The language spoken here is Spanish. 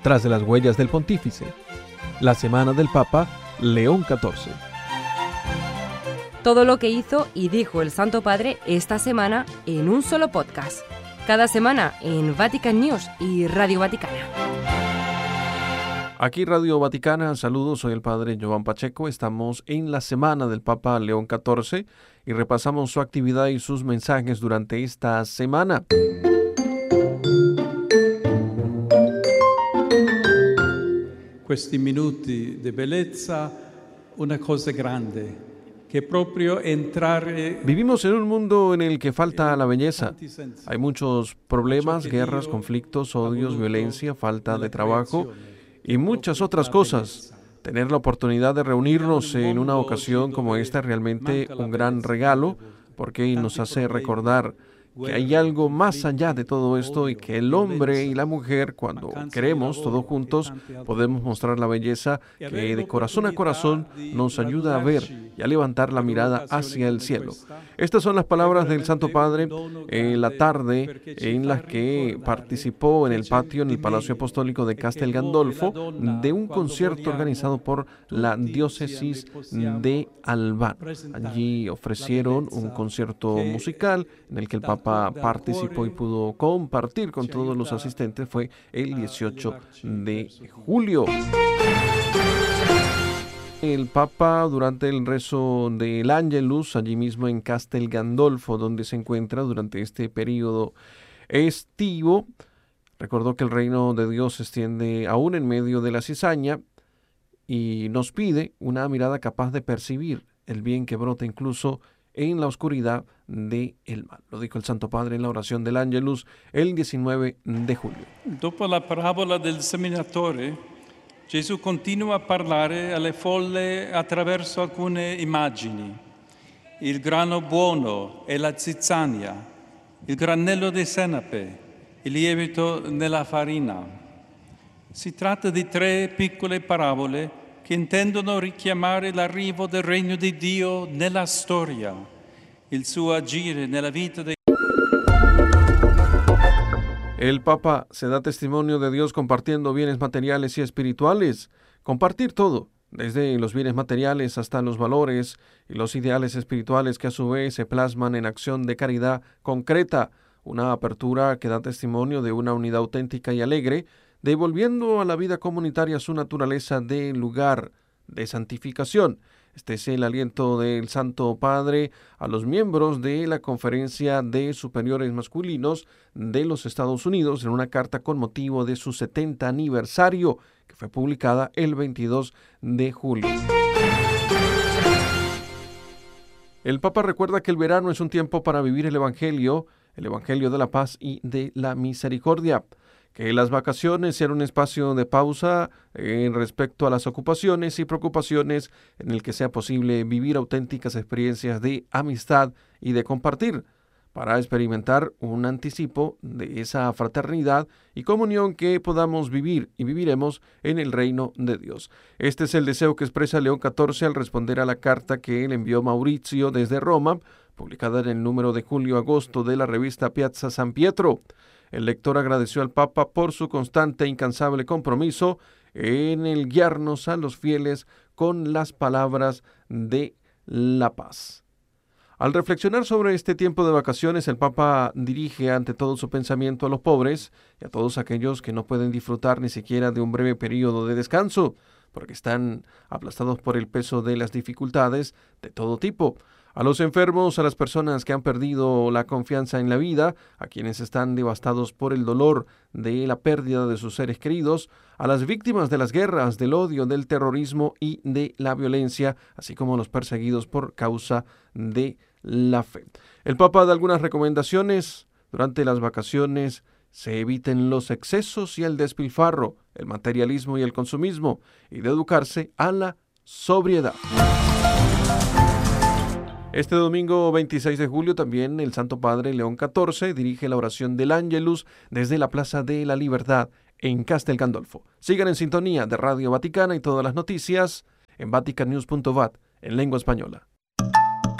tras de las huellas del pontífice. La semana del Papa León XIV. Todo lo que hizo y dijo el Santo Padre esta semana en un solo podcast. Cada semana en Vatican News y Radio Vaticana. Aquí Radio Vaticana, saludos, soy el Padre Jovan Pacheco. Estamos en la semana del Papa León XIV y repasamos su actividad y sus mensajes durante esta semana. Questi minuti di bellezza, una cosa grande, che proprio entrare... Vivimos en un mundo en el que falta la belleza. Hay muchos problemas, guerras, conflictos, odios, violencia, falta de trabajo y muchas otras cosas. Tener la oportunidad de reunirnos en una ocasión como esta es realmente un gran regalo, porque nos hace recordar que hay algo más allá de todo esto y que el hombre y la mujer, cuando queremos todos juntos, podemos mostrar la belleza que de corazón a corazón nos ayuda a ver y a levantar la mirada hacia el cielo. Estas son las palabras del Santo Padre en la tarde en las que participó en el patio, en el Palacio Apostólico de Castel Gandolfo, de un concierto organizado por la diócesis de Albano. Allí ofrecieron un concierto musical en el que el Papa participó y pudo compartir con todos los asistentes. Fue el 18 de julio. El Papa, durante el rezo del Ángelus, allí mismo en Castel Gandolfo, donde se encuentra durante este periodo estivo, recordó que el reino de Dios se extiende aún en medio de la cizaña y nos pide una mirada capaz de percibir el bien que brota incluso en la oscuridad del mal. Lo dijo el Santo Padre en la oración del Ángelus el 19 de julio. Dopo la parabola del seminatore, Gesù continua a parlare alle folle attraverso alcune immagini. Il grano buono e la zizzania, il granello di senape, il lievito nella farina. Si tratta di 3 piccole parabole che intendono richiamare l'arrivo del regno di Dio nella storia, il suo agire nella vita dei... El Papa se da testimonio de Dios compartiendo bienes materiales y espirituales. Compartir todo, desde los bienes materiales hasta los valores y los ideales espirituales que a su vez se plasman en acción de caridad concreta. Una apertura que da testimonio de una unidad auténtica y alegre, devolviendo a la vida comunitaria su naturaleza de lugar de santificación. Este es el aliento del Santo Padre a los miembros de la Conferencia de Superiores Masculinos de los Estados Unidos en una carta con motivo de su 70 aniversario, que fue publicada el 22 de julio. El Papa recuerda que el verano es un tiempo para vivir el Evangelio de la paz y de la misericordia. Que las vacaciones sean un espacio de pausa en respecto a las ocupaciones y preocupaciones en el que sea posible vivir auténticas experiencias de amistad y de compartir, para experimentar un anticipo de esa fraternidad y comunión que podamos vivir y viviremos en el reino de Dios. Este es el deseo que expresa León XIV al responder a la carta que le envió Mauricio desde Roma, publicada en el número de julio-agosto de la revista Piazza San Pietro. El lector agradeció al Papa por su constante e incansable compromiso en el guiarnos a los fieles con las palabras de la paz. Al reflexionar sobre este tiempo de vacaciones, el Papa dirige ante todo su pensamiento a los pobres y a todos aquellos que no pueden disfrutar ni siquiera de un breve periodo de descanso, porque están aplastados por el peso de las dificultades de todo tipo. A los enfermos, a las personas que han perdido la confianza en la vida, a quienes están devastados por el dolor de la pérdida de sus seres queridos, a las víctimas de las guerras, del odio, del terrorismo y de la violencia, así como a los perseguidos por causa de la fe. El Papa da algunas recomendaciones. Durante las vacaciones se eviten los excesos y el despilfarro, el materialismo y el consumismo, y de educarse a la sobriedad. Este domingo 26 de julio también el Santo Padre León XIV dirige la oración del Ángelus desde la Plaza de la Libertad en Castel Gandolfo. Sigan en sintonía de Radio Vaticana y todas las noticias en vaticannews.vat en lengua española.